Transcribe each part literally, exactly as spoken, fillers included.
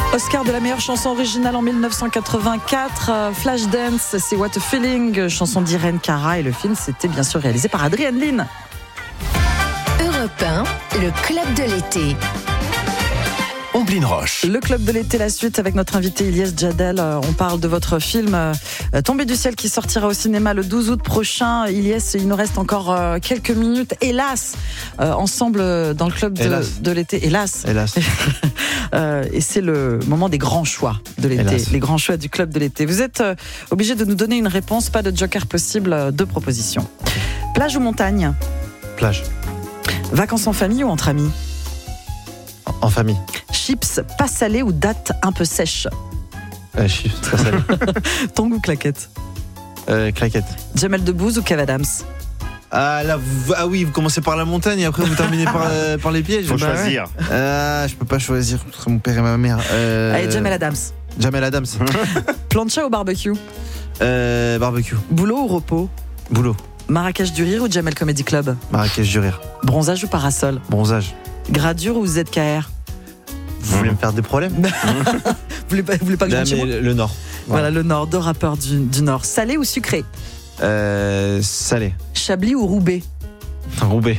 Oscar de la meilleure chanson originale en dix-neuf cent quatre-vingt-quatre, euh, Flashdance, c'est What a Feeling, chanson d'Irene Cara, et le film c'était bien sûr réalisé par Adrienne Lin. Europe un, le club de l'été. Omblin Roche. Le club de l'été, la suite avec notre invité Ilyes Djadel. On parle de votre film euh, Tombé du ciel qui sortira au cinéma le douze août prochain. Ilyes, il nous reste encore euh, quelques minutes, hélas, euh, ensemble dans le club de, de l'été. Hélas. Hélas. euh, et c'est le moment des grands choix de l'été, hélas. Les grands choix du club de l'été. Vous êtes euh, obligé de nous donner une réponse, pas de joker possible, euh, deux propositions. Plage ou montagne ? Plage. Vacances en famille ou entre amis ? En famille. Chips pas salés ou dattes un peu sèches ? euh, Chips pas salés. Tongs ou claquettes ? euh, Claquettes. Jamel Debbouze ou Kev Adams ? Ah, là, vous, ah oui, vous commencez par la montagne et après vous terminez par, euh, par les pieds. Faut bah, choisir. Ouais. Ah, je peux pas choisir entre mon père et ma mère. Euh... Allez, Jamel Adams. Jamel Adams. Plancha ou barbecue ? euh, Barbecue. Boulot ou repos ? Boulot. Marrakech du rire ou Jamel Comedy Club ? Marrakech du rire. Bronzage ou parasol ? Bronzage. Gradure ou Z K R ? Vous voulez me faire des problèmes ? Vous voulez pas, vous voulez pas que Là, je mais le Nord. Voilà, le Nord, deux rappeurs du, du Nord. Salé ou sucré ? euh, Salé. Chablis ou Roubaix ? Roubaix.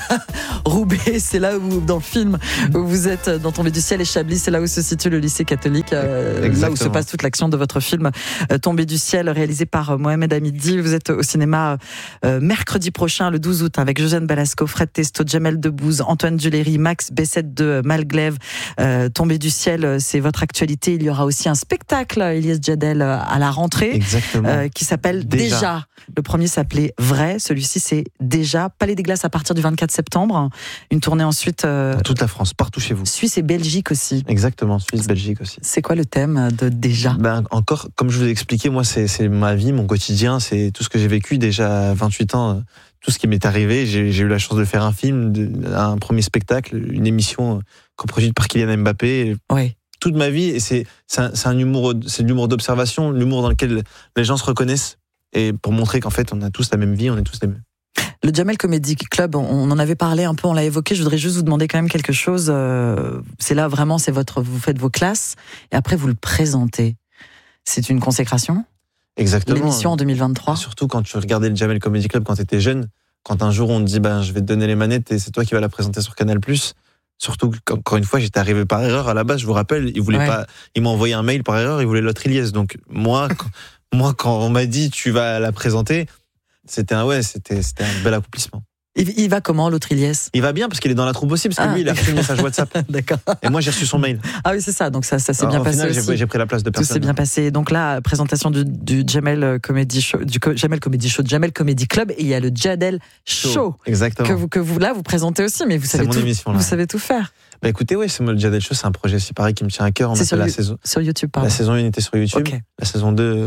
Roubaix, c'est là où, dans le film, où vous êtes dans Tombé du ciel, et Chablis, c'est là où se situe le lycée catholique, euh, là où se passe toute l'action de votre film euh, Tombé du ciel, réalisé par euh, Mohamed Hamidi. Vous êtes au cinéma euh, mercredi prochain, le douze août, avec Josiane Balasco, Fred Testo, Jamel Debbouze, Antoine Duléry, Max Bessette de Malglaive. Euh, Tombé du ciel, c'est votre actualité. Il y aura aussi un spectacle, Ilyes Djadel, à la rentrée. Exactement. Euh, qui s'appelle Déjà. Déjà. Le premier s'appelait Vrai, celui-ci c'est Déjà. Palais des Glaces à partir du vingt-quatre septembre. Une tournée ensuite. Euh, Dans toute la France, partout chez vous. Suisse et Belgique aussi. Exactement, Suisse, Belgique aussi. C'est quoi le thème de Déjà ? Ben, encore, comme je vous ai expliqué, moi c'est, c'est ma vie, mon quotidien, c'est tout ce que j'ai vécu déjà à vingt-huit ans, tout ce qui m'est arrivé. J'ai, j'ai eu la chance de faire un film, de, un premier spectacle, une émission coproduite par Kylian Mbappé. Oui. Toute ma vie, et c'est, c'est, un, c'est un humour, c'est de l'humour d'observation, l'humour dans lequel les gens se reconnaissent, et pour montrer qu'en fait on a tous la même vie, on est tous les mêmes. Le Jamel Comedy Club, on en avait parlé un peu, on l'a évoqué. Je voudrais juste vous demander quand même quelque chose. C'est là vraiment, c'est votre, vous faites vos classes et après vous le présentez. C'est une consécration ? Exactement. L'émission en deux mille vingt-trois. Surtout quand tu regardais le Jamel Comedy Club quand tu étais jeune, quand un jour on te dit ben je vais te donner les manettes et c'est toi qui vas la présenter sur Canal plus. Surtout qu'encore une fois, j'étais arrivé par erreur à la base. Je vous rappelle, il voulait ouais. pas, il m'a envoyé un mail par erreur, il voulait l'autre Ilyes. Donc moi, quand, moi quand on m'a dit tu vas la présenter. C'était un, ouais, c'était, c'était un bel accomplissement. Il, il va comment, l'autre Ilyes ? Il va bien parce qu'il est dans la troupe aussi, parce que ah. lui, il a reçu le message WhatsApp. D'accord. Et moi, j'ai reçu son mail. Ah oui, c'est ça. Donc ça, ça s'est Alors, bien au passé final, aussi. J'ai, j'ai pris la place de personne. Tout s'est bien passé. Donc là, présentation du, du Jamel Comedy Show, du Jamel Comedy Show, Jamel Comedy Club, et il y a le Djadel Show. Show. Exactement. Que vous, que vous, là, vous présentez aussi, mais vous savez c'est tout. Mon émission, là. Vous savez tout faire. Bah écoutez, oui, c'est le Djadel Show, c'est un projet aussi pareil qui me tient à cœur. On c'est sur, la you- saison. sur YouTube, pardon. La saison un était sur YouTube. Okay. La saison deux,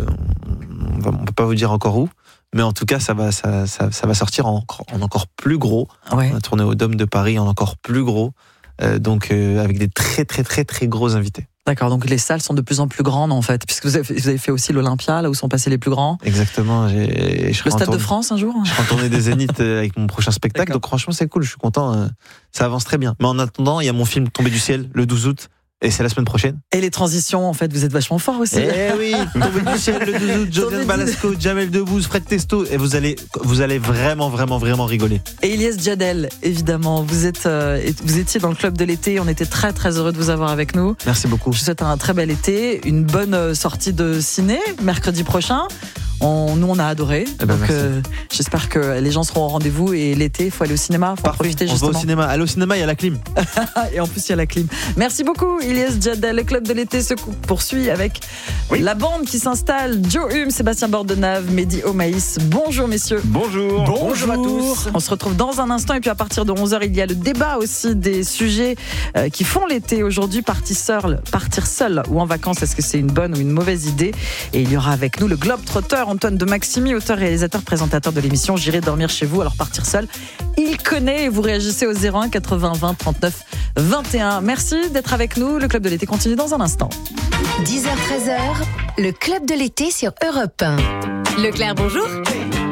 on va, on peut pas vous dire encore où. Mais en tout cas, ça va, ça, ça, ça va sortir en, en encore plus gros. Ouais. On a tourné au Dôme de Paris en encore plus gros. Euh, donc, euh, avec des très, très, très, très gros invités. D'accord, donc les salles sont de plus en plus grandes en fait, puisque vous avez, vous avez fait aussi l'Olympia, là où sont passés les plus grands. Exactement. J'ai, je le Stade tourne, de France un jour. Je vais en tourner des Zéniths avec mon prochain spectacle. D'accord. Donc franchement, c'est cool, je suis content. Ça avance très bien. Mais en attendant, il y a mon film Tombé du ciel le douze août. Et c'est la semaine prochaine. Et les transitions, en fait, vous êtes vachement fort aussi. Eh oui, Tombé du ciel le douze août, Josiane Balasco, Jamel Debbouze, Fred Testo, et vous allez, vous allez vraiment, vraiment, vraiment rigoler. Et Ilyes Djadel, évidemment, vous êtes, euh, vous étiez dans le club de l'été, on était très, très heureux de vous avoir avec nous. Merci beaucoup. Je vous souhaite un très bel été, une bonne sortie de ciné, mercredi prochain. On, nous, on a adoré. Eh ben, donc, euh, j'espère que les gens seront au rendez-vous. Et l'été, il faut aller au cinéma. Il faut Parfait. profiter on justement. On va au cinéma. Allez au cinéma, il y a la clim. Et en plus, il y a la clim. Merci beaucoup, Ilyes Djadel. Le club de l'été se poursuit avec oui. la bande qui s'installe. Joe Hume, Sébastien Bordenave, Mehdi Omaïs. Bonjour, messieurs. Bonjour. Bonjour. Bonjour à tous. On se retrouve dans un instant. Et puis, à partir de onze heures, il y a le débat aussi des sujets euh, qui font l'été aujourd'hui. Partir seul, partir seul ou en vacances, est-ce que c'est une bonne ou une mauvaise idée ? Et il y aura avec nous le globe-trotter Antoine de Maximi, auteur, réalisateur, présentateur de l'émission J'irai dormir chez vous, alors partir seul. Il connaît et vous réagissez au zéro un quatre-vingts vingt trente-neuf vingt et un. Merci d'être avec nous. Le club de l'été continue dans un instant. dix heures treize, le club de l'été sur Europe un. Leclerc, bonjour.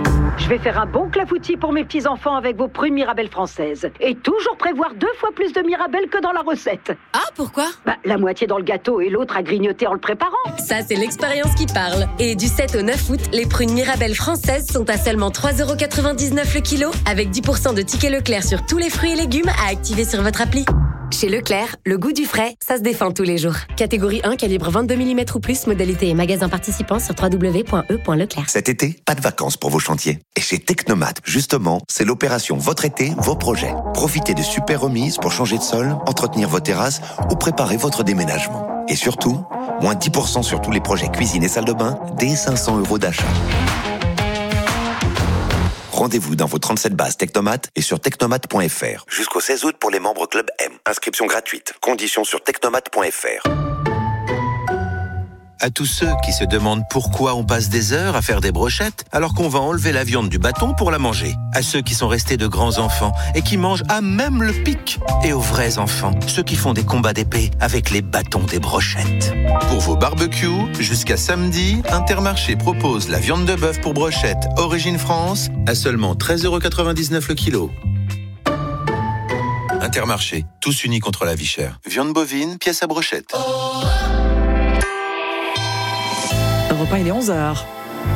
Je vais faire un bon clafoutis pour mes petits-enfants avec vos prunes Mirabelle françaises. Et toujours prévoir deux fois plus de Mirabelle que dans la recette. Ah, pourquoi ? Bah, la moitié dans le gâteau et l'autre à grignoter en le préparant. Ça, c'est l'expérience qui parle. Et du sept au neuf août, les prunes Mirabelle françaises sont à seulement trois euros quatre-vingt-dix-neuf le kilo, avec dix pour cent de tickets Leclerc sur tous les fruits et légumes à activer sur votre appli. Chez Leclerc, le goût du frais, ça se défend tous les jours. Catégorie un, calibre vingt-deux millimètres ou plus, modalité et magasin participant sur w w w point e point leclerc. Cet été, pas de vacances pour vos chantiers. Et chez Technomat, justement, c'est l'opération Votre été, vos projets. Profitez de super remises pour changer de sol, entretenir vos terrasses ou préparer votre déménagement. Et surtout, moins dix pour cent sur tous les projets cuisine et salle de bain, dès cinq cents euros d'achat. Rendez-vous dans vos trente-sept bases Technomat et sur technomat point f r. Jusqu'au seize août pour les membres Club M. Inscription gratuite. Conditions sur technomat point f r. À tous ceux qui se demandent pourquoi on passe des heures à faire des brochettes alors qu'on va enlever la viande du bâton pour la manger. À ceux qui sont restés de grands enfants et qui mangent à même le pic. Et aux vrais enfants, ceux qui font des combats d'épée avec les bâtons des brochettes. Pour vos barbecues, jusqu'à samedi, Intermarché propose la viande de bœuf pour brochette Origine France à seulement treize euros quatre-vingt-dix-neuf le kilo. Intermarché, tous unis contre la vie chère. Viande bovine, pièce à brochette. Europe un, il est onze heures.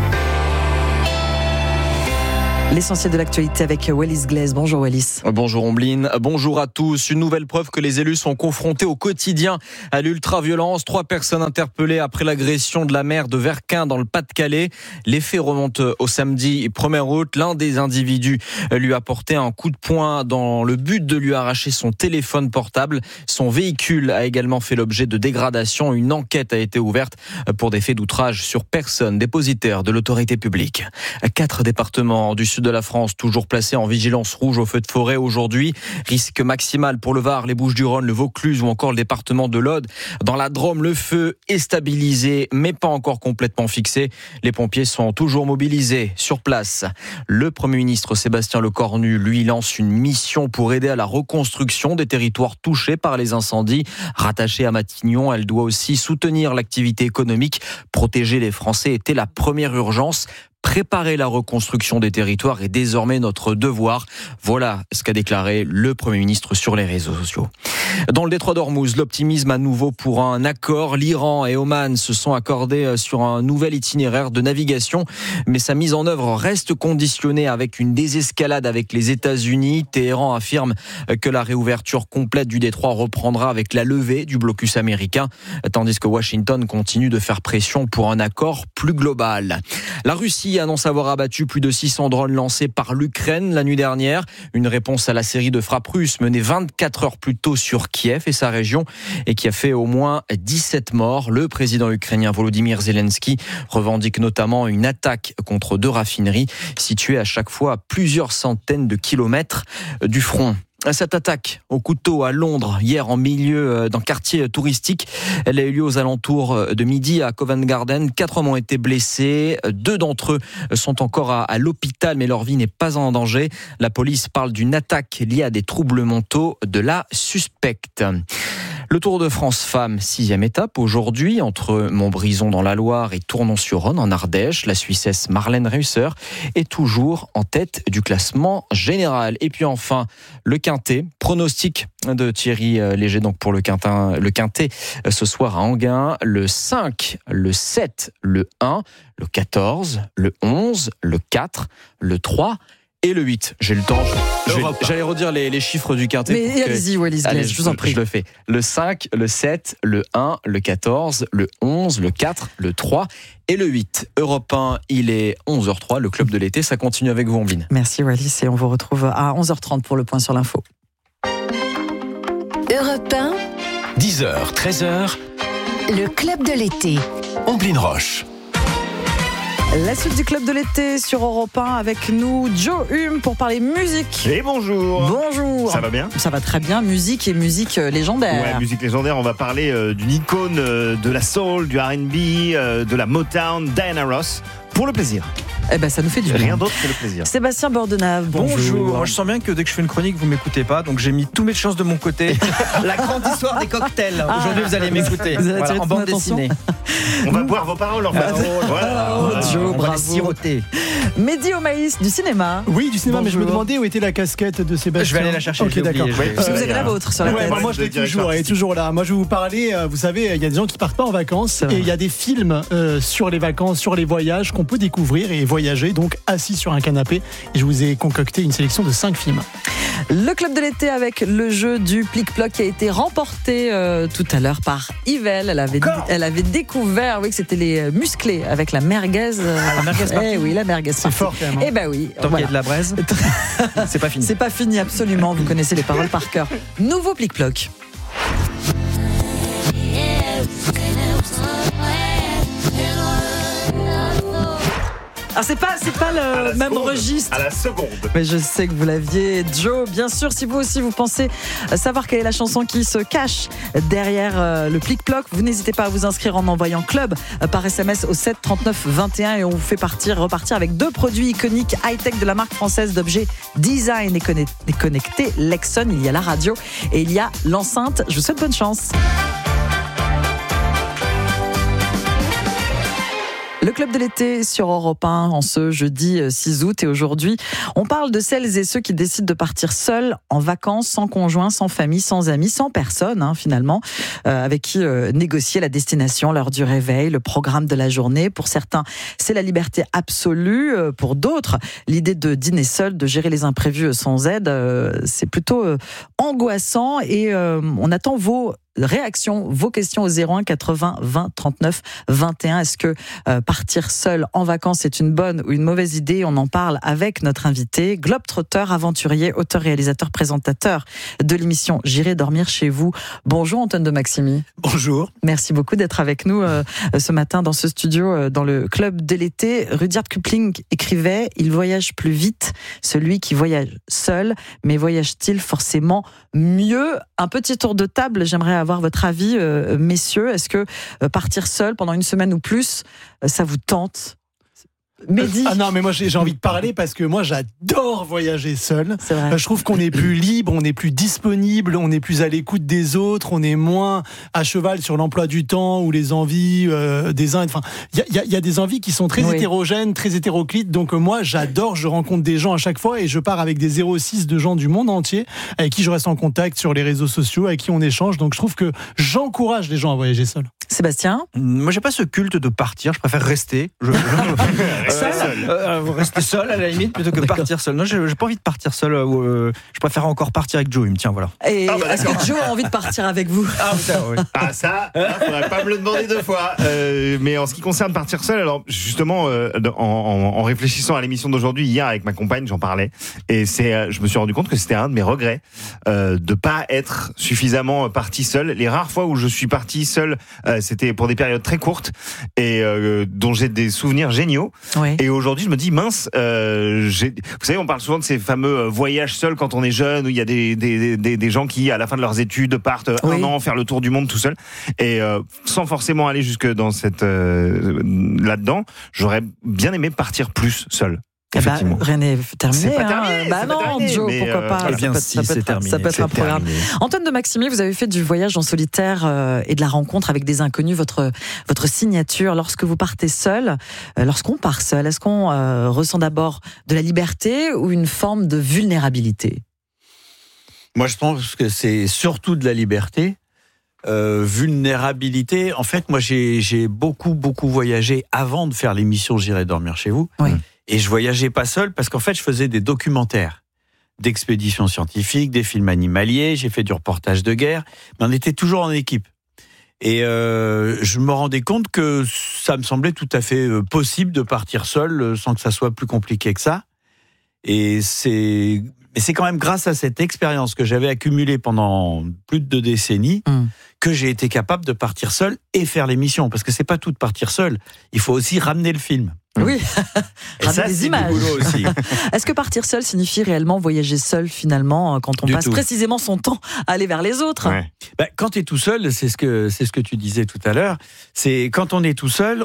L'essentiel de l'actualité avec Wallis Glaise. Bonjour Wallis. Bonjour Ombline, bonjour à tous. Une nouvelle preuve que les élus sont confrontés au quotidien à l'ultra-violence. Trois personnes interpellées après l'agression de la maire de Verquin dans le Pas-de-Calais. Les faits remontent au samedi premier août. L'un des individus lui a porté un coup de poing dans le but de lui arracher son téléphone portable. Son véhicule a également fait l'objet de dégradations. Une enquête a été ouverte pour des faits d'outrage sur personne dépositaire de l'autorité publique. Quatre départements du sud de la France, toujours placés en vigilance rouge au feu de forêt aujourd'hui. Risque maximal pour le Var, les Bouches-du-Rhône, le Vaucluse ou encore le département de l'Aude. Dans la Drôme, le feu est stabilisé, mais pas encore complètement fixé. Les pompiers sont toujours mobilisés sur place. Le Premier ministre Sébastien Lecornu, lui, lance une mission pour aider à la reconstruction des territoires touchés par les incendies. Rattachée à Matignon, elle doit aussi soutenir l'activité économique. Protéger les Français était la première urgence. Préparer la reconstruction des territoires est désormais notre devoir. Voilà ce qu'a déclaré le Premier ministre sur les réseaux sociaux. Dans le détroit d'Ormuz, l'optimisme à nouveau pour un accord. L'Iran et Oman se sont accordés sur un nouvel itinéraire de navigation, mais sa mise en œuvre reste conditionnée avec une désescalade avec les États-Unis. Téhéran affirme que la réouverture complète du détroit reprendra avec la levée du blocus américain, tandis que Washington continue de faire pression pour un accord plus global. La Russie annonce avoir abattu plus de six cents drones lancés par l'Ukraine la nuit dernière. Une réponse à la série de frappes russes menées vingt-quatre heures plus tôt sur Kiev et sa région et qui a fait au moins dix-sept morts. Le président ukrainien Volodymyr Zelensky revendique notamment une attaque contre deux raffineries situées à chaque fois à plusieurs centaines de kilomètres du front. Cette attaque au couteau à Londres, hier en milieu d'un quartier touristique, elle a eu lieu aux alentours de midi à Covent Garden. Quatre hommes ont été blessés, deux d'entre eux sont encore à, à l'hôpital, mais leur vie n'est pas en danger. La police parle d'une attaque liée à des troubles mentaux de la suspecte. Le Tour de France Femmes, sixième étape aujourd'hui entre Montbrison dans la Loire et Tournon-sur-Rhône en Ardèche. La Suissesse Marlène Reusser est toujours en tête du classement général. Et puis enfin, le Quintet, pronostic de Thierry Léger donc pour le Quintin, le Quintet ce soir à Enghien. Le cinq, le sept, le un, le quatorze, le onze, le quatre, le trois et le huit. J'ai le temps. Je, je, j'allais redire les, les chiffres du Quintet. Mais allez-y, Wallis Glaise, je vous en prie. Je le fais. Le cinq, le sept, le un, le quatorze, le onze, le quatre, le trois et le huit. Europe un, il est onze heures trois. Le club de l'été, ça continue avec vous, Ombline. Merci Wallis et on vous retrouve à onze heures trente pour le point sur l'info. Europe un, dix heures, treize heures. Le club de l'été. Ombline Roche. La suite du club de l'été sur Europe un avec nous, Joe Hume pour parler musique. Et bonjour. Bonjour. Ça va bien ? Ça va très bien, musique et musique légendaire. Ouais, musique légendaire, on va parler euh, d'une icône euh, de la soul, du R and B, euh, de la Motown, Diana Ross. pour le plaisir. Eh ben, ça nous fait du bien. Rien d'autre que le plaisir. Sébastien Bordenave, bonjour. Bonjour. Moi, je sens bien que dès que je fais une chronique, vous m'écoutez pas, donc j'ai mis toutes mes chances de mon côté. La grande histoire des cocktails. Ah, Aujourd'hui, vous allez m'écouter. Vous allez Voilà, en bande attention. dessinée. On va boire vos paroles en fait. Ah, Voilà. oh, Voilà. Joe, On va bravo. les siroter. Mehdi Omaïs du cinéma. Oui, du cinéma, mais je me Bonjour. demandais où était la casquette de Sébastien. Je vais aller la chercher. Ok, je l'ai d'accord. oublié, je l'ai- Parce que vous Euh, avez la vôtre sur la Ouais, tête. bah, moi je l'ai toujours, elle est toujours là. Moi je vais vous parler, euh, vous savez, il y a des gens qui partent pas en vacances C'est vrai. et il y a des films euh, sur les vacances, sur les voyages qu'on peut découvrir et voyager, donc assis sur un canapé. Et je vous ai concocté une sélection de cinq films. Le club de l'été avec le jeu du plic-ploc qui a été remporté euh, tout à l'heure par Yvel. Elle avait, elle avait découvert oui, que c'était les musclés avec la merguez. euh, la merguez eh partie. oui, la merguez. C'est fort quand même. hein. Eh ben oui. Tant qu'il y voilà. a de la braise, c'est pas fini. C'est pas fini absolument, vous connaissez les paroles par cœur. Nouveau plic-ploc. Ah, c'est pas, c'est pas À le la même seconde. registre. À la seconde. Mais je sais que vous l'aviez, Joe. Bien sûr, si vous aussi vous pensez savoir quelle est la chanson qui se cache derrière euh, le plic-ploc, vous n'hésitez pas à vous inscrire en envoyant club euh, par S M S au sept trente-neuf vingt et un et on vous fait partir, repartir avec deux produits iconiques high-tech de la marque française d'objets design et conne- et connectés. Lexon, il y a la radio et il y a l'enceinte. Je vous souhaite bonne chance. Le club de l'été sur Europe un en ce jeudi six août et aujourd'hui, on parle de celles et ceux qui décident de partir seuls en vacances, sans conjoint, sans famille, sans amis, sans personne hein, finalement, euh, avec qui euh, négocier la destination, l'heure du réveil, le programme de la journée. Pour certains, c'est la liberté absolue. Euh, pour d'autres, l'idée de dîner seul, de gérer les imprévus sans aide, euh, c'est plutôt euh, angoissant et euh, on attend vos réactions, vos questions au zéro un quatre-vingts vingt trente-neuf vingt et un. Est-ce que euh, partir seul en vacances est une bonne ou une mauvaise idée? On en parle avec notre invité, globetrotter, aventurier, auteur, réalisateur, présentateur de l'émission J'irai dormir chez vous. Bonjour Antoine de Maximi. Bonjour. Merci beaucoup d'être avec nous euh, ce matin dans ce studio, euh, dans le club de l'été. Rudyard Kipling écrivait « Il voyage plus vite, celui qui voyage seul, mais voyage-t-il forcément mieux ?» Un petit tour de table, j'aimerais avoir votre avis, euh, messieurs. Est-ce que euh, partir seul pendant une semaine ou plus, euh, ça vous tente? Mehdi. Ah non, mais moi j'ai j'ai envie de parler parce que moi j'adore voyager seul. C'est vrai. Euh, Je trouve qu'on est plus libre, on est plus disponible, on est plus à l'écoute des autres, on est moins à cheval sur l'emploi du temps ou les envies euh, des uns. Enfin, il y a, y a- y a des envies qui sont très Oui. hétérogènes, très hétéroclites. Donc euh, moi j'adore, je rencontre des gens à chaque fois et je pars avec des zéro six de gens du monde entier avec qui je reste en contact sur les réseaux sociaux, avec qui on échange. Donc je trouve que j'encourage les gens à voyager seuls. Sébastien? Moi, j'ai pas ce culte de partir. Je préfère rester. Je, je- Rester seul. Euh, rester seul à la limite plutôt que D'accord. partir seul. Non, j'ai, j'ai pas envie de partir seul. euh, je préfère encore partir avec Joe. Il me tient, voilà. Et Ah bah est-ce que Joe a envie de partir avec vous? Ah, putain, oui. Ah ça, là, faudrait pas me le demander deux fois. Euh, mais en ce qui concerne partir seul, alors justement, euh, en, en, en réfléchissant à l'émission d'aujourd'hui, hier avec ma compagne, j'en parlais, et c'est, euh, je me suis rendu compte que c'était un de mes regrets euh, de pas être suffisamment parti seul. Les rares fois où je suis parti seul, euh, c'était pour des périodes très courtes et euh, dont j'ai des souvenirs géniaux. Oui. Et aujourd'hui, je me dis mince, euh, j'ai... vous savez, on parle souvent de ces fameux voyages seuls quand on est jeune, où il y a des, des, des, des gens qui, à la fin de leurs études, partent Oui. un an faire le tour du monde tout seul, et euh, sans forcément aller jusque dans cette euh, là-dedans, j'aurais bien aimé partir plus seul. Eh ben, Effectivement. rien n'est terminé. C'est pas hein. terminé, Bah c'est pas non, terminé, Joe, mais, pourquoi euh, pas? eh Ça bien, peut- si, ça peut c'est être- terminé, ça peut être c'est un programme. terminé. Antoine de Maximi, vous avez fait du voyage en solitaire euh, et de la rencontre avec des inconnus, votre, votre signature. Lorsque vous partez seul, euh, lorsqu'on part seul, est-ce qu'on euh, ressent d'abord de la liberté ou une forme de vulnérabilité? Moi, je pense que c'est surtout de la liberté. Euh, vulnérabilité. En fait, moi, j'ai, j'ai beaucoup, beaucoup voyagé avant de faire l'émission J'irai dormir chez vous. Oui. Et je voyageais pas seul parce qu'en fait, je faisais des documentaires d'expéditions scientifiques, des films animaliers, j'ai fait du reportage de guerre, mais on était toujours en équipe. Et euh, je me rendais compte que ça me semblait tout à fait euh, possible de partir seul euh, sans que ça soit plus compliqué que ça. Et c'est, mais c'est quand même grâce à cette expérience que j'avais accumulée pendant plus de deux décennies Mm. que j'ai été capable de partir seul et faire l'émission. Parce que c'est pas tout de partir seul. Il faut aussi ramener le film. Oui, et ça, des c'est images. du boulot aussi. Est-ce que partir seul signifie réellement voyager seul finalement quand on Du passe tout. précisément son temps à aller vers les autres? Ouais. Bah, quand tu es tout seul, c'est ce que c'est ce que tu disais tout à l'heure. C'est quand on est tout seul,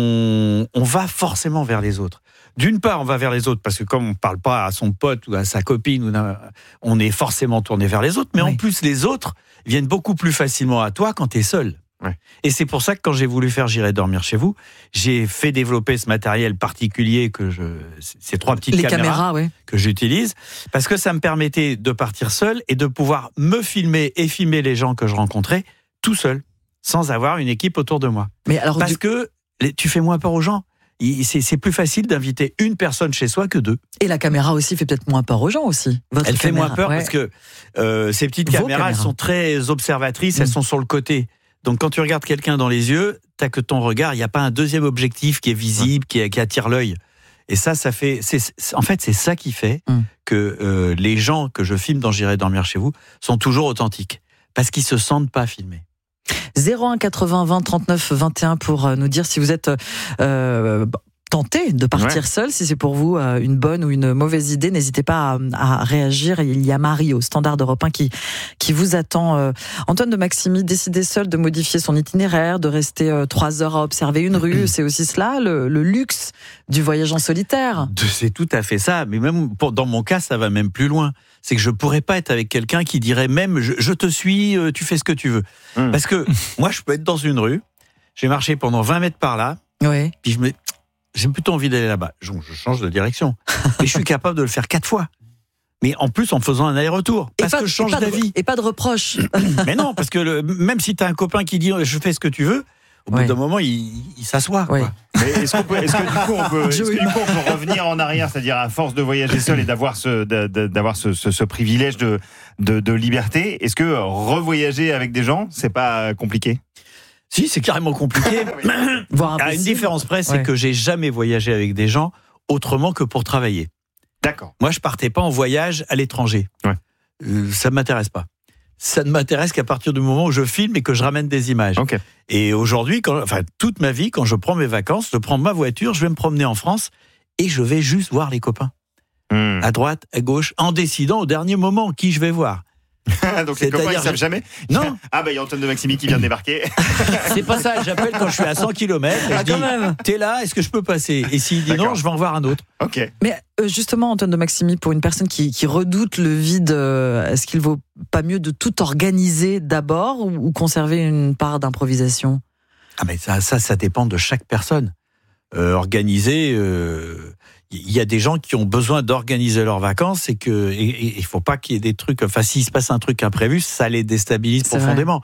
on on va forcément vers les autres. D'une part, on va vers les autres parce que comme on parle pas à son pote ou à sa copine, ou n'a- on est forcément tourné vers les autres. Mais Oui. en plus, les autres viennent beaucoup plus facilement à toi quand tu es seul. Ouais. Et c'est pour ça que quand j'ai voulu faire J'irai dormir chez vous, j'ai fait développer ce matériel particulier que je, ces trois petites Les caméras, caméras, oui. que j'utilise, parce que ça me permettait de partir seul et de pouvoir me filmer et filmer les gens que je rencontrais tout seul, sans avoir une équipe autour de moi. Mais alors, Parce du- que les- tu fais moins peur aux gens. Il- C'est c'est plus facile d'inviter une personne chez soi que deux. et la caméra aussi fait peut-être moins peur aux gens aussi. Votre Elle fait caméra, moins peur ouais. parce que euh, ces petites Vos caméras, elles caméras. sont très observatrices, elles Mm. sont sur le côté. Donc quand tu regardes quelqu'un dans les yeux, t'as que ton regard, il n'y a pas un deuxième objectif qui est visible, qui, qui attire l'œil. Et ça, ça fait. c'est- c'est- en fait, c'est ça qui fait Mm. que euh, les gens que je filme dans J'irai dormir chez vous sont toujours authentiques. Parce qu'ils se sentent pas filmés. zéro un quatre-vingts vingt trente-neuf vingt et un pour euh, nous dire si vous êtes euh, tenté de partir Ouais. seul, si c'est pour vous euh, une bonne ou une mauvaise idée. N'hésitez pas à, à réagir. Il y a Marie au Standard d'Europe un qui, qui vous attend. Euh, Antoine de Maximi, décider seul de modifier son itinéraire, de rester euh, trois heures à observer une rue, c'est aussi cela, le, le luxe du voyage en solitaire. De- C'est tout à fait ça. Mais même pour, dans mon cas, ça va même plus loin. C'est que je pourrais pas être avec quelqu'un qui dirait même je, je te suis, euh, tu fais ce que tu veux. Mm. Parce que moi, je peux être dans une rue, j'ai marché pendant vingt mètres par là, Oui. puis je me j'ai plutôt envie d'aller là-bas. Je, je change de direction. Et je suis capable de le faire quatre fois. Mais en plus, en faisant un aller-retour. Parce pas, que je change et pas de- d'avis. Et pas de reproche. Mais non, parce que le, même si tu as un copain qui dit je fais ce que tu veux, au bout Ouais. d'un moment, il, il s'assoit. Ouais. quoi. Mais est-ce qu'on peut, est-ce que du coup on peut, est-ce que du coup on peut revenir en arrière, c'est-à-dire à force de voyager seul et d'avoir ce, de- de- d'avoir ce, ce, ce privilège de, de, de liberté, est-ce que revoyager avec des gens, c'est pas compliqué? Si, c'est carrément compliqué. Voire À une impossible. différence près, c'est Ouais. que j'ai jamais voyagé avec des gens autrement que pour travailler. D'accord. Moi, je partais pas en voyage à l'étranger. Ouais. Euh, ça m'intéresse pas. Ça ne m'intéresse qu'à partir du moment où je filme et que je ramène des images. Ok. Et aujourd'hui, quand, enfin, toute ma vie, quand je prends mes vacances, je prends ma voiture, je vais me promener en France et je vais juste voir les copains. Hmm. À droite, à gauche, en décidant au dernier moment qui je vais voir. Donc les copains ils C'est-à-dire- savent jamais. Non. Ah bah il y a Antoine de Maximi qui vient de débarquer. C'est pas ça, j'appelle quand je suis à cent kilomètres. Ah, je dis, quand même. t'es là, est-ce que je peux passer? Et s'il dit non, D'accord. je vais en voir un autre. Ok. Mais euh, justement, Antoine de Maximi, pour une personne qui, qui redoute le vide, euh, est-ce qu'il vaut pas mieux de tout organiser d'abord ou, ou conserver une part d'improvisation? Ah mais ça, ça, ça dépend de chaque personne. Euh, organiser, euh, il y a des gens qui ont besoin d'organiser leurs vacances et que et, et, il faut pas qu'il y ait des trucs. Enfin, s'il se passe un truc imprévu, ça les déstabilise C'est profondément.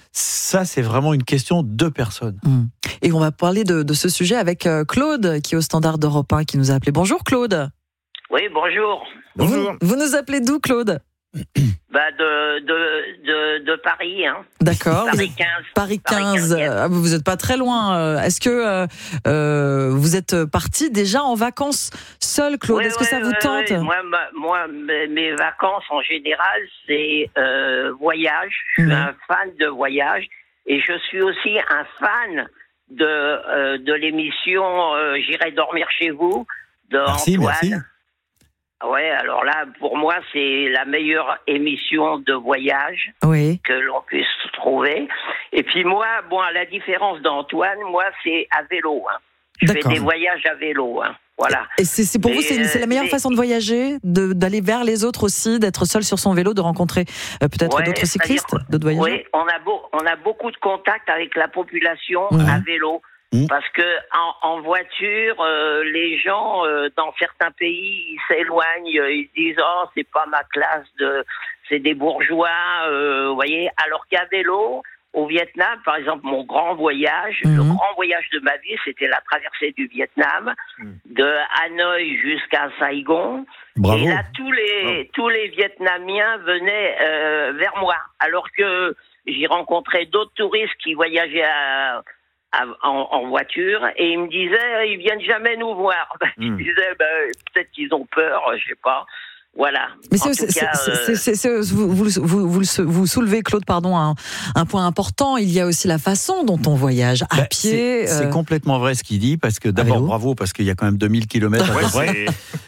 Ça, c'est vraiment une question de personnes. Mmh. Et on va parler de, de ce sujet avec euh, Claude, qui est au Standard d'Europe un, qui nous a appelé. Bonjour Claude. Oui, bonjour. Bonjour. Vous, vous nous appelez d'où, Claude? Bah de, de, de, de Paris, hein. D'accord. Vous Paris êtes- quinze. Paris quinze. Paris euh, ah, vous n'êtes pas très loin. euh, Est-ce que euh, euh, vous êtes parti déjà en vacances seul, Claude? Ouais, Est-ce que ouais, ça vous ouais, tente? ouais. Moi, ma- moi, mes mes vacances en général, c'est euh, voyage. Je suis Mhm. un fan de voyage et je suis aussi un fan de euh, de l'émission euh, J'irai dormir chez vous de Merci, Antoine. merci. Ouais, alors là, pour moi, c'est la meilleure émission de voyage Oui. que l'on puisse trouver. Et puis moi, bon, à la différence d'Antoine, moi, c'est à vélo. Hein. Je fais D'accord. des voyages à vélo. Hein. Voilà. Et c'est c'est pour Mais, vous, c'est c'est la meilleure mais- façon de voyager, de- d'aller vers les autres aussi, d'être seul sur son vélo, de rencontrer euh, peut-être Ouais, d'autres c'est-à-dire cyclistes, d'autres voyageurs. Oui, on a, beau, on a beaucoup de contacts avec la population Mhm. à vélo. Mhm. Parce que en, en voiture, euh, les gens euh, dans certains pays ils s'éloignent, euh, ils se disent oh c'est pas ma classe de, c'est des bourgeois, euh, vous voyez. Alors qu'à vélo, au Vietnam, par exemple, mon grand voyage, Mhm. le grand voyage de ma vie, c'était la traversée du Vietnam, Mhm. de Hanoï jusqu'à Saigon. Bravo. Et là, tous les tous les Vietnamiens venaient euh, vers moi, alors que j'ai rencontré d'autres touristes qui voyageaient à, à- en, en voiture et ils me disaient ils viennent jamais nous voir. Ben, Mm. Je disais ben, peut-être qu'ils ont peur, je sais pas. Voilà. Mais c'est, c'est, cas, c'est, euh... c'est, c'est, c'est, vous, vous, vous, vous, vous soulevez, Claude, pardon, un, un point important. Il y a aussi la façon dont on voyage à bah, pied. C'est, euh... c'est complètement vrai ce qu'il dit, parce que d'abord, bravo, parce qu'il y a quand même deux mille kilomètres à peu près.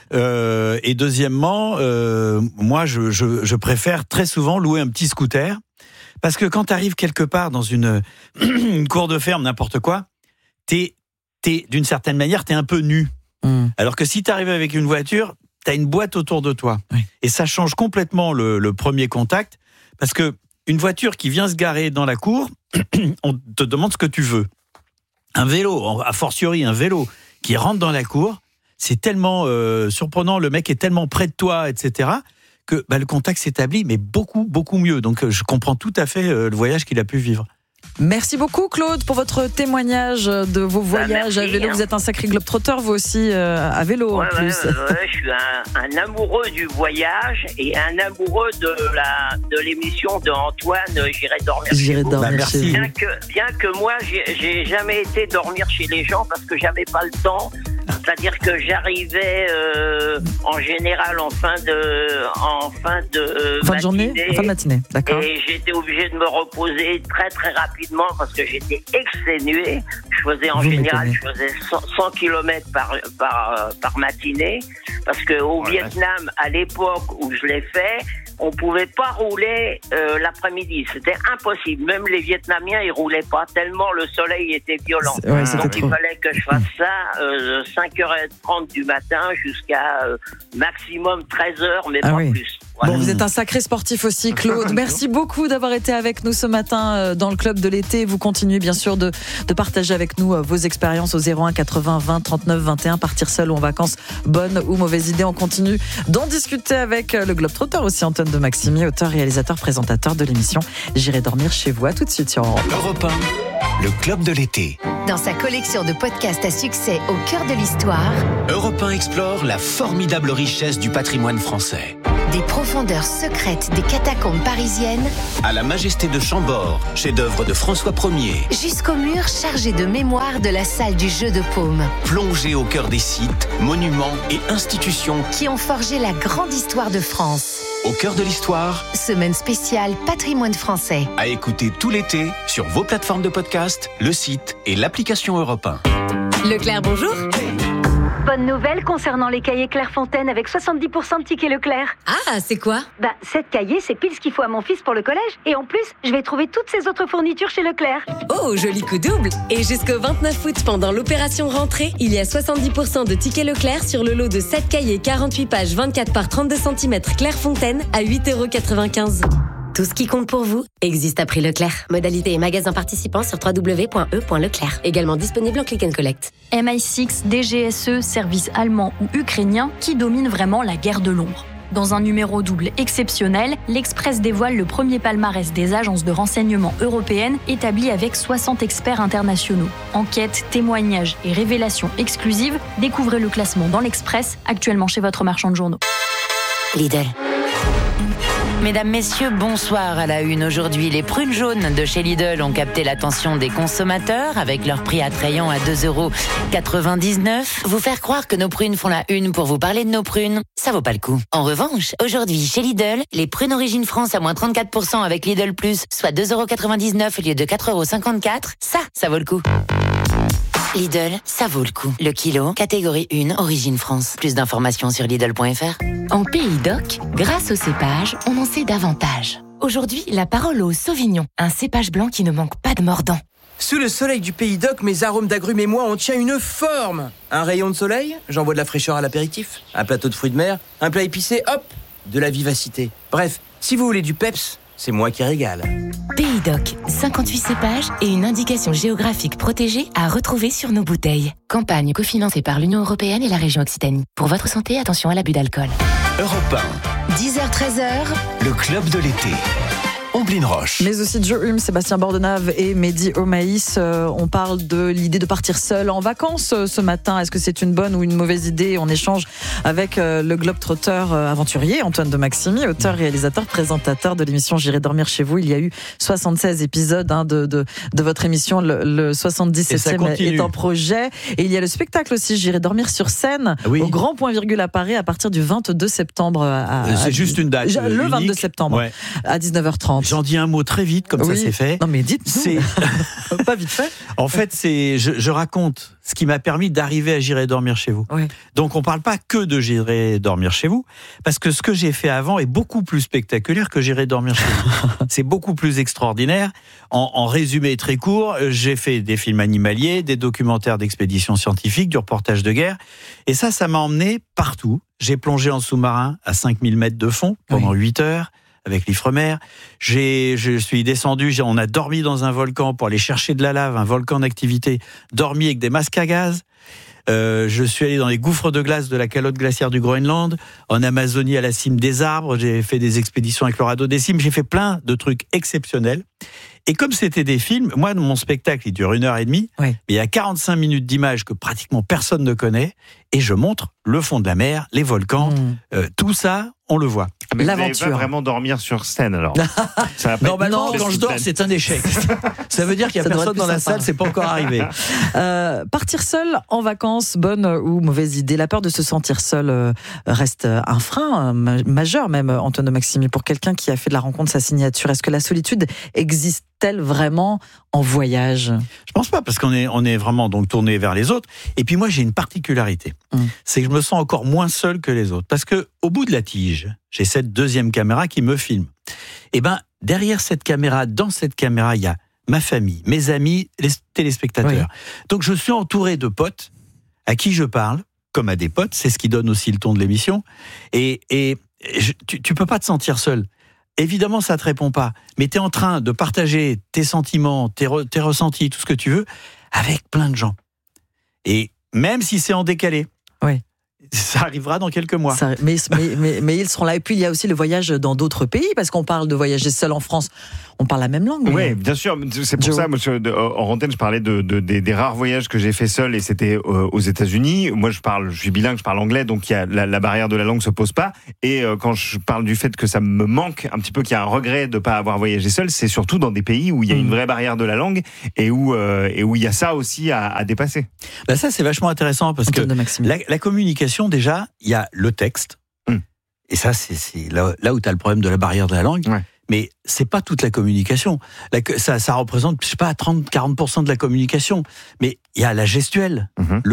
Euh, et deuxièmement, euh, moi, je, je, je préfère très souvent louer un petit scooter, parce que quand tu arrives quelque part dans une, une cour de ferme, n'importe quoi, t'es, t'es, d'une certaine manière, t'es un peu nu. Mmh. Alors que si tu arrives avec une voiture, tu as une boîte autour de toi. Oui. Et ça change complètement le, le premier contact, parce que une voiture qui vient se garer dans la cour, on te demande ce que tu veux. Un vélo, a fortiori un vélo qui rentre dans la cour, c'est tellement euh, surprenant, le mec est tellement près de toi, et cetera, que bah, le contact s'établit, mais beaucoup, beaucoup mieux. Donc je comprends tout à fait euh, le voyage qu'il a pu vivre. Merci beaucoup, Claude, pour votre témoignage de vos voyages bah, merci, à vélo. Vous êtes un sacré globe-trotter, vous aussi, euh, à vélo ouais, en plus. Ouais, ouais, je suis un, un amoureux du voyage et un amoureux de, la, de l'émission de Antoine, J'irai dormir J'irai chez vous. Dormir bah, chez bien vous. Que, bien que moi, j'ai, j'ai jamais été dormir chez les gens parce que j'avais pas le temps. C'est-à-dire que j'arrivais euh, en général en fin de en fin de euh, fin de journée, en fin de matinée, d'accord. Et j'étais obligé de me reposer très très rapidement parce que j'étais exténué. Je faisais en Vous général, m'étonnez. je faisais cent kilomètres par par par matinée parce que au ouais. Vietnam, à l'époque où je l'ai fait, on pouvait pas rouler euh, l'après-midi, c'était impossible. Même les Vietnamiens, ils roulaient pas tellement le soleil était violent. Ouais, Donc trop. il fallait que je fasse ça euh, cinq heures trente du matin jusqu'à euh, maximum treize heures, mais ah pas oui. plus. Voilà. Bon, vous êtes un sacré sportif aussi, Claude. Merci beaucoup d'avoir été avec nous ce matin dans le club de l'été. Vous continuez bien sûr de, de partager avec nous vos expériences au zéro un quatre-vingts vingt trente-neuf vingt et un. Partir seul ou en vacances, bonne ou mauvaise idée. On continue d'en discuter avec le globe-trotter aussi, Antoine de Maximi, auteur, réalisateur, présentateur de l'émission J'irai dormir chez vous. À tout de suite sur Europe. Europe un, le club de l'été. Dans sa collection de podcasts à succès au cœur de l'histoire, Europe un explore la formidable richesse du patrimoine français. Des profondeurs secrètes des catacombes parisiennes à la majesté de Chambord, chef-d'œuvre de François Ier, jusqu'aux murs chargés de mémoire de la salle du jeu de paume. Plongé au cœur des sites, monuments et institutions qui ont forgé la grande histoire de France. Au cœur de l'histoire, semaine spéciale Patrimoine français. À écouter tout l'été sur vos plateformes de podcast, le site et l'application Europe un. Leclerc, bonjour. Bonne nouvelle concernant les cahiers Clairefontaine avec soixante-dix pour cent de tickets Leclerc. Ah, c'est quoi? Bah, sept cahiers, c'est pile ce qu'il faut à mon fils pour le collège. Et en plus, je vais trouver toutes ces autres fournitures chez Leclerc. Oh, joli coup double. Et jusqu'au vingt-neuf août, pendant l'opération rentrée, il y a soixante-dix pour cent de tickets Leclerc sur le lot de sept cahiers quarante-huit pages vingt-quatre par trente-deux centimètres Clairefontaine à huit euros quatre-vingt-quinze. Tout ce qui compte pour vous existe à prix Leclerc. Modalité et magasins participants sur w w w point e point leclerc. Également disponible en click and collect. M I six, D G S E, service allemand ou ukrainien, qui domine vraiment la guerre de l'ombre. Dans un numéro double exceptionnel, l'Express dévoile le premier palmarès des agences de renseignement européennes établi avec soixante experts internationaux. Enquêtes, témoignages et révélations exclusives, découvrez le classement dans l'Express, actuellement chez votre marchand de journaux. Lidl. Mesdames, messieurs, bonsoir à la une. Aujourd'hui, les prunes jaunes de chez Lidl ont capté l'attention des consommateurs avec leur prix attrayant à deux euros quatre-vingt-dix-neuf. Vous faire croire que nos prunes font la une pour vous parler de nos prunes, ça vaut pas le coup. En revanche, aujourd'hui, chez Lidl, les prunes Origine France à moins trente-quatre pour cent avec Lidl Plus, soit deux euros quatre-vingt-dix-neuf au lieu de quatre euros cinquante-quatre, ça, ça vaut le coup. Lidl, ça vaut le coup. Le kilo, catégorie un, Origine France. Plus d'informations sur Lidl point f r. En Pays d'Oc, grâce au cépage, on en sait davantage. Aujourd'hui, la parole au Sauvignon, un cépage blanc qui ne manque pas de mordant. Sous le soleil du Pays d'Oc, mes arômes d'agrumes et moi, on tient une forme. Un rayon de soleil, j'envoie de la fraîcheur à l'apéritif. Un plateau de fruits de mer, un plat épicé, hop, de la vivacité. Bref, si vous voulez du peps, c'est moi qui régale. Pays d'Oc, cinquante-huit cépages et une indication géographique protégée à retrouver sur nos bouteilles. Campagne cofinancée par l'Union européenne et la région Occitanie. Pour votre santé, attention à l'abus d'alcool. Europe un. dix heures treize heures. Le club de l'été. Omblin Roche. Mais aussi Joe Hume, Sébastien Bordenave et Mehdi Omaïs. Euh, on parle de l'idée de partir seul en vacances euh, ce matin. Est-ce que c'est une bonne ou une mauvaise idée? On échange avec euh, le globe-trotter euh, aventurier Antoine de Maximi, auteur, réalisateur, présentateur de l'émission J'irai dormir chez vous. Il y a eu soixante-seize épisodes hein, de, de, de votre émission. Le, le soixante-dix-septième est en projet. Et il y a le spectacle aussi J'irai dormir sur scène oui. au Grand Point Virgule à Paris à partir du vingt-deux septembre. À, à, c'est juste une date. Le unique. vingt-deux septembre ouais. à dix-neuf heures trente. J'en dis un mot très vite, comme oui. ça c'est fait. Non mais dites-nous. C'est... Pas vite fait. En fait, c'est, je, je raconte ce qui m'a permis d'arriver à J'irai dormir chez vous. Oui. Donc on parle pas que de J'irai dormir chez vous, parce que ce que j'ai fait avant est beaucoup plus spectaculaire que J'irai dormir chez vous. C'est beaucoup plus extraordinaire. En, en résumé très court, j'ai fait des films animaliers, des documentaires d'expéditions scientifiques, du reportage de guerre. Et ça, ça m'a emmené partout. J'ai plongé en sous-marin à cinq mille mètres de fond pendant oui. huit heures. Avec l'Ifremer. J'ai, je suis descendu, j'ai, on a dormi dans un volcan pour aller chercher de la lave, un volcan d'activité, dormi avec des masques à gaz. Euh, je suis allé dans les gouffres de glace de la calotte glaciaire du Groenland, en Amazonie à la cime des arbres, j'ai fait des expéditions avec le radeau des cimes, j'ai fait plein de trucs exceptionnels. Et comme c'était des films, moi, mon spectacle, il dure une heure et demie, oui. mais il y a quarante-cinq minutes d'images que pratiquement personne ne connaît, et je montre le fond de la mer, les volcans, mmh. euh, tout ça, on le voit. Mais l'aventure. Vous n'allez pas vraiment dormir sur scène, alors. Ça va pas Normalement, quand je dors, c'est un échec. Ça veut dire qu'il n'y a ça personne dans la sympa. Salle, c'est pas encore arrivé. Euh, partir seul en vacances, bonne ou mauvaise idée? La peur de se sentir seul euh, reste un frein euh, majeur, même, Antoine de Maximi, pour quelqu'un qui a fait de la rencontre sa signature. Est-ce que la solitude existe-t-elle vraiment en voyage? Je pense pas, parce qu'on est, on est vraiment donc tourné vers les autres. Et puis moi, j'ai une particularité. Mmh. C'est que je me sens encore moins seul que les autres. Parce que au bout de la tige, j'ai cette deuxième caméra qui me filme. Et ben, derrière cette caméra, dans cette caméra, il y a ma famille, mes amis, les téléspectateurs. Oui. Donc je suis entouré de potes à qui je parle, comme à des potes. C'est ce qui donne aussi le ton de l'émission. Et, et je, tu, tu peux pas te sentir seul. Évidemment, ça te répond pas. Mais tu es en train de partager tes sentiments, tes, re, tes ressentis, tout ce que tu veux, avec plein de gens. Et même si c'est en décalé. Oui. Ça arrivera dans quelques mois. Ça, mais, mais, mais, mais ils seront là. Et puis, il y a aussi le voyage dans d'autres pays, parce qu'on parle de voyager seul en France. On parle la même langue. Oui, bien sûr. C'est pour Joe. ça, monsieur, en antenne, je parlais de, de, des, des rares voyages que j'ai fait seul, et c'était euh, aux États-Unis. Moi, je parle, je suis bilingue, je parle anglais, donc il y a, la, la barrière de la langue se pose pas. Et euh, quand je parle du fait que ça me manque un petit peu, qu'il y a un regret de pas avoir voyagé seul, c'est surtout dans des pays où il y a mmh. une vraie barrière de la langue et où euh, et où il y a ça aussi à, à dépasser. Bah ça, c'est vachement intéressant parce que la, la communication, déjà, il y a le texte. Mmh. Et ça, c'est, c'est là, là où tu as le problème de la barrière de la langue. Ouais. Mais c'est pas toute la communication. La, ça, ça représente, je sais pas, trente à quarante pour cent de la communication. Mais il y a la gestuelle. Mmh. Le